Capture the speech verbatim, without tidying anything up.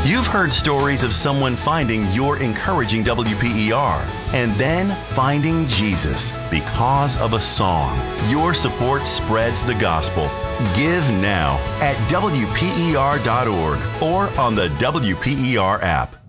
You've heard stories of someone finding your encouraging W P E R and then finding Jesus because of a song. Your support spreads the gospel. Give now at W P E R dot org or on the W P E R app.